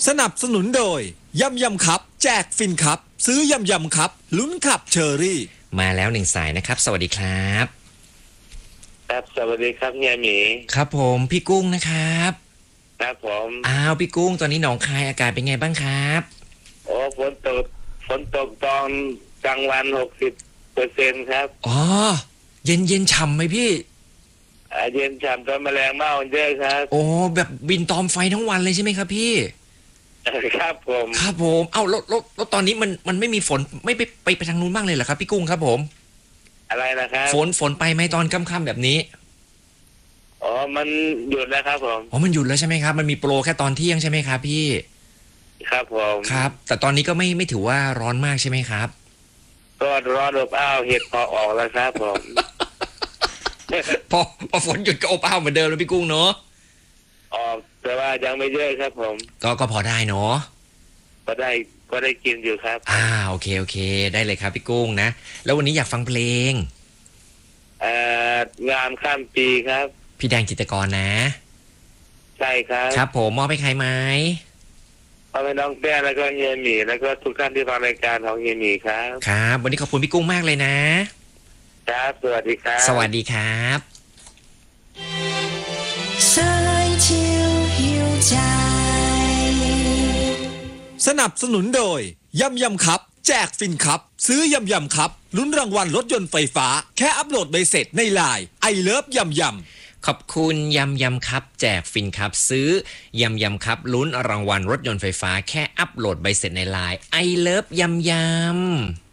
สนับสนุนโดยยำยำครับแจกฟินครับซื้อยำยำครับลุ้นขับเชอรี่มาแล้วหนึ่งสายนะครับสวัสดีครับครับสวัสดีครับเฮียหมีครับผมพี่กุ้งนะครับครับผมพี่กุ้งตอนนี้หนองคายอากาศเป็นไงบ้างครับโอ้ฝนตกตอนกลางวัน60%ครับเย็นฉ่ำไหมพี่เย็นฉ่ำตอนแมลงเม่าเยอะครับโอ้แบบบินตอมไฟทั้งวันเลยใช่ไหมครับพี่ครับผมแล้วตอนนี้มันไม่มีฝนไม่ไปทางนู้นบ้างเลยเหรอครับพี่กุ้งครับผมอะไรนะครับฝนไปไหมตอนค่ำๆแบบนี้มันหยุดแล้วครับผมมันหยุดแล้วใช่ไหมครับมันมีโปรแค่ตอนเที่ยงใช่ไหมครับพี่ครับผมครับแต่ตอนนี้ก็ไม่ถือว่าร้อนมากใช่ไหมครับก็ร้อนอบอ้าวเห็ดพอออกแล้วครับผมพอฝนหยุดก็อบอ้าวเหมือนเดิมแล้วพี่กุ้งเนาะออกแต่ว่ายังไม่เยอะครับผมก็พอได้เนาะก็ได้กินอยู่ครับโอเคได้เลยครับพี่กุ้งนะแล้ววันนี้อยากฟังเพลงงามข้ามปีครับพี่แดงจิตรกรนะใช่ครับครับผมมอบให้ใครไหมเอาไปน้องแป้งแล้วก็เฮียหมีแล้วก็ทุกท่านที่ฟังรายการของเฮียหมีครับครับวันนี้ขอบคุณพี่กุ้งมากเลยนะครับสวัสดีครับสวัสดีครับสนับสนุนโดยยำยำครับแจกฟินครับซื้อยำยำครับลุ้นรางวัลรถยนต์ไฟฟ้าแค่อัปโหลดใบเสร็จในไลน์ไอเลิฟยำยำขอบคุณยำครับแจกฟินครับซื้อยำครับลุ้นรางวัลรถยนต์ไฟฟ้าแค่อัปโหลดใบเสร็จในไลน์ไอเลิฟยำ